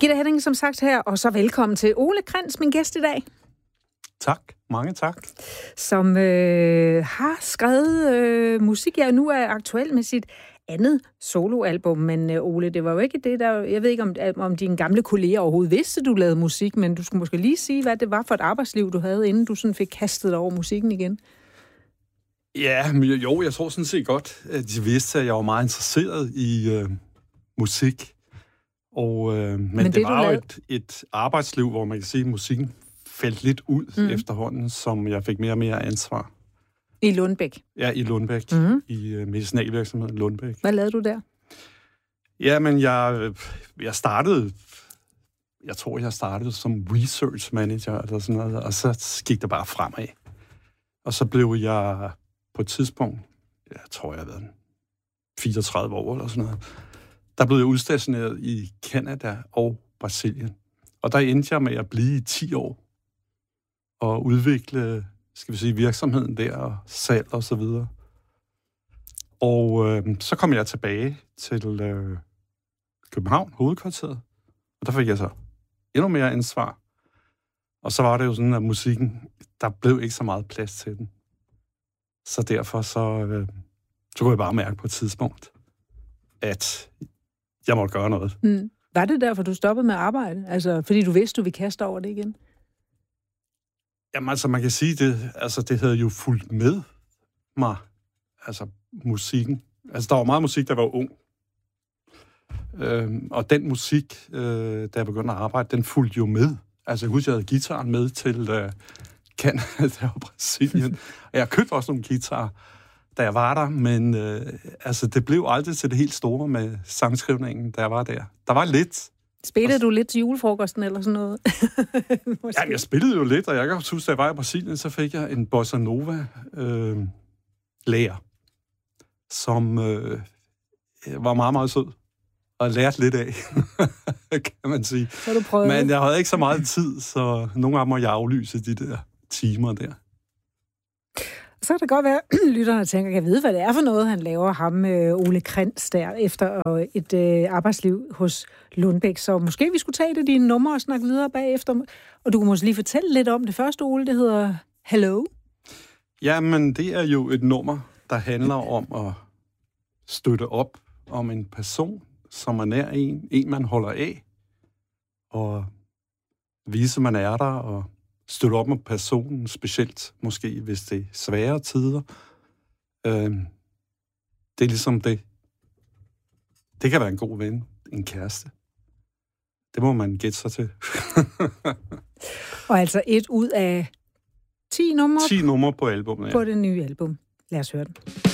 Gitte Henning, som sagt her, og så velkommen til Ole Krantz, min gæst i dag. Tak. Mange tak. Som har skrevet musik, ja, nu er aktuel med sit andet soloalbum, men Ole, det var jo ikke det, der... Jeg ved ikke, om dine gamle kolleger overhovedet vidste, du lavede musik, men du skulle måske lige sige, hvad det var for et arbejdsliv, du havde, inden du sådan fik kastet over musikken igen. Ja, jo, jeg tror sådan set godt, at de vidste, at jeg var meget interesseret i musik. Og, men det var jo et arbejdsliv, hvor man kan sige, at musikken faldt lidt ud efterhånden, som jeg fik mere og mere ansvar. I Lundbæk? Ja, i Lundbæk. I medicinalvirksomheden Lundbæk. Hvad lavede du der? Ja, men jeg startede... Jeg tror, jeg startede som research manager eller sådan noget, og så gik det bare fremad. Og så blev jeg på et tidspunkt, jeg tror, jeg har været 34 år eller sådan noget, der blev jeg udstationeret i Canada og Brasilien. Og der endte jeg med at blive i 10 år og udvikle, skal vi sige, virksomheden der og salg og så videre. Og så kom jeg tilbage til København, hovedkvarteret, og der fik jeg så endnu mere ansvar. Og så var det jo sådan, at musikken, der blev ikke så meget plads til den. Så derfor så kunne jeg bare mærke på et tidspunkt, at jeg måtte gøre noget. Var det derfor, du stoppede med at arbejde? Altså, fordi du vidste, du ville kaste over det igen? Jamen altså, man kan sige, det havde jo fulgt med mig, altså musikken. Altså, der var meget musik, der var ung. Og den musik, da jeg begyndte at arbejde, den fulgte jo med. Altså, jeg husker, jeg havde gitaren med til Canada og Brasilien. Og jeg købte også nogle guitarer, da jeg var der, men altså, det blev aldrig til det helt store med sangskrivningen, da jeg var der. Der var lidt. Spillede du lidt til julefrokosten eller sådan noget? Jamen, jeg spillede jo lidt, og jeg kan huske, da jeg var i Brasilien, så fik jeg en bossa nova lærer, som var meget, meget sød. Og lærte lidt af, kan man sige. Så du prøvede. Men jeg havde ikke så meget tid, så nogle gange må jeg aflyse de der timer der. Så kan det godt være, at lytterne tænker, kan jeg vide, hvad det er for noget, han laver ham, Ole Krantz, der efter et arbejdsliv hos Lundbæk. Så måske vi skulle tage det dine numre og snakke videre bagefter. Og du kunne måske lige fortælle lidt om det første, Ole. Det hedder Hello. Jamen, det er jo et nummer, der handler om at støtte op om en person, som er nær en man holder af, og vise, man er der, og støtte op med personen, specielt måske, hvis det er svære tider. Det er ligesom det. Det kan være en god ven, en kæreste. Det må man gætte sig til. Og altså 1 ud af 10 numre? 10 numre på albumet, ja. På det nye album. Lad os høre den.